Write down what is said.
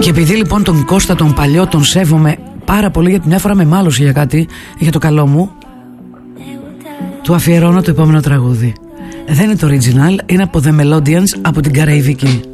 επειδή λοιπόν τον Κώστα τον παλιό τον σέβομαι πάρα πολύ, γιατί μια φορά με μάλωσε για κάτι, για το καλό μου, του αφιερώνω το επόμενο τραγούδι. Δεν είναι το original, είναι από The Melodians, από την Καραϊβική.